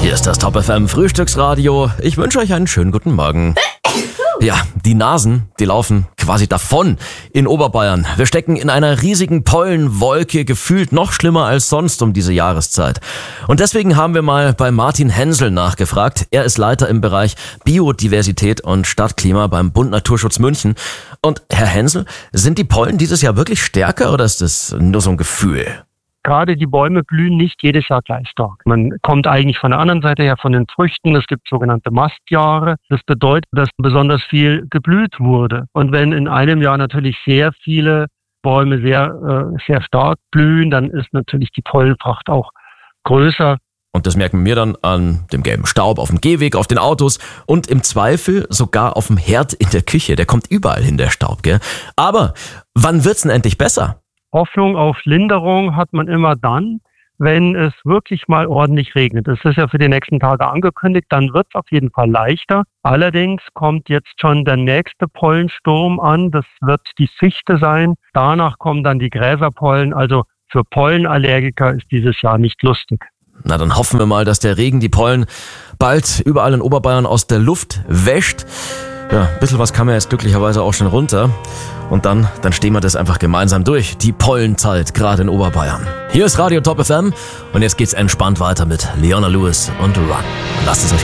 Hier ist das Top FM Frühstücksradio. Ich wünsche euch einen schönen guten Morgen. Ja, die Nasen, die laufen quasi davon in Oberbayern. Wir stecken in einer riesigen Pollenwolke, gefühlt noch schlimmer als sonst um diese Jahreszeit. Und deswegen haben wir mal bei Martin Hensel nachgefragt. Er ist Leiter im Bereich Biodiversität und Stadtklima beim Bund Naturschutz München. Und Herr Hensel, sind die Pollen dieses Jahr wirklich stärker oder ist das nur so ein Gefühl? Gerade die Bäume blühen nicht jedes Jahr gleich stark. Man kommt eigentlich von der anderen Seite her von den Früchten. Es gibt sogenannte Mastjahre. Das bedeutet, dass besonders viel geblüht wurde. Und wenn in einem Jahr natürlich sehr viele Bäume sehr stark blühen, dann ist natürlich die Pollenpracht auch größer. Und das merken wir dann an dem gelben Staub auf dem Gehweg, auf den Autos und im Zweifel sogar auf dem Herd in der Küche. Der kommt überall hin, der Staub, gell? Aber wann wird's denn endlich besser? Hoffnung auf Linderung hat man immer dann, wenn es wirklich mal ordentlich regnet. Das ist ja für die nächsten Tage angekündigt, dann wird es auf jeden Fall leichter. Allerdings kommt jetzt schon der nächste Pollensturm an, das wird die Fichte sein. Danach kommen dann die Gräserpollen, also für Pollenallergiker ist dieses Jahr nicht lustig. Na, dann hoffen wir mal, dass der Regen die Pollen bald überall in Oberbayern aus der Luft wäscht. Ja, ein bisschen was kam ja jetzt glücklicherweise auch schon runter. Und dann stehen wir das einfach gemeinsam durch. Die Pollenzeit, gerade in Oberbayern. Hier ist Radio Top FM und jetzt geht's entspannt weiter mit Leona Lewis und Run. Lasst es euch